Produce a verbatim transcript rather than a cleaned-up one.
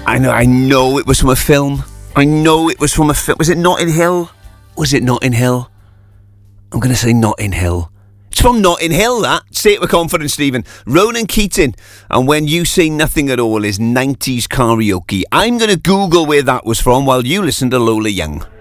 I know, I know it was from a film. I know it was from a film. Was it Notting Hill? Was it Notting Hill? I'm going to say Notting Hill. It's from Notting Hill, that. Say it with confidence, Stephen. Ronan Keating. And When You Say Nothing at All is nineties karaoke. I'm going to Google where that was from while you listen to Lola Young.